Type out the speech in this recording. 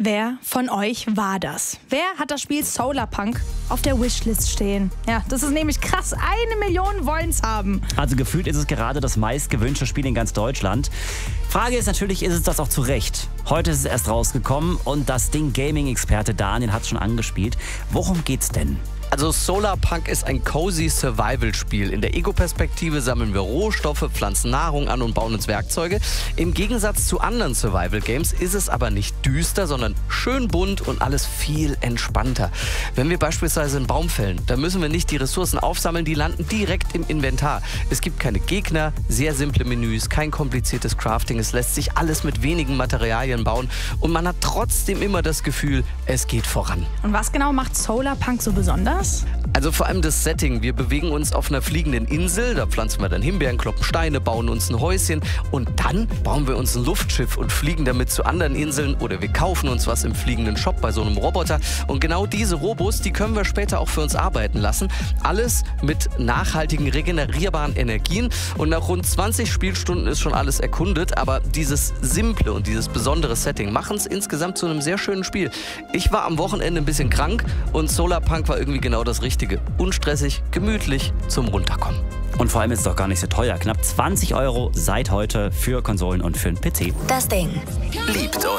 Wer von euch war das? Wer hat das Spiel Solarpunk auf der Wishlist stehen? Ja, das ist nämlich krass. 1 Million wollen's haben. Also gefühlt ist es gerade das meistgewünschte Spiel in ganz Deutschland. Frage ist natürlich, ist es das auch zu Recht? Heute ist es erst rausgekommen und das Ding Gaming-Experte Daniel hat es schon angespielt. Worum geht's denn? Also Solarpunk ist ein cozy Survival-Spiel. In der Ego-Perspektive sammeln wir Rohstoffe, pflanzen Nahrung an und bauen uns Werkzeuge. Im Gegensatz zu anderen Survival-Games ist es aber nicht düster, sondern schön bunt und alles viel entspannter. Wenn wir beispielsweise einen Baum fällen, dann müssen wir nicht die Ressourcen aufsammeln, die landen direkt im Inventar. Es gibt keine Gegner, sehr simple Menüs, kein kompliziertes Crafting. Es lässt sich alles mit wenigen Materialien bauen und man hat trotzdem immer das Gefühl, es geht voran. Und was genau macht Solarpunk so besonders? Also vor allem das Setting. Wir bewegen uns auf einer fliegenden Insel, da pflanzen wir dann Himbeeren, kloppen Steine, bauen uns ein Häuschen und dann bauen wir uns ein Luftschiff und fliegen damit zu anderen Inseln oder wir kaufen uns was im fliegenden Shop bei so einem Roboter. Und genau diese Robos, die können wir später auch für uns arbeiten lassen. Alles mit nachhaltigen, regenerierbaren Energien und nach rund 20 Spielstunden ist schon alles erkundet, aber dieses simple und dieses besondere Setting machen es insgesamt zu einem sehr schönen Spiel. Ich war am Wochenende ein bisschen krank und Solarpunk war irgendwie genau das Richtige. Unstressig, gemütlich, zum Runterkommen. Und vor allem ist es doch gar nicht so teuer. Knapp 20 € seit heute für Konsolen und für den PC. Das Ding. Liebt euch.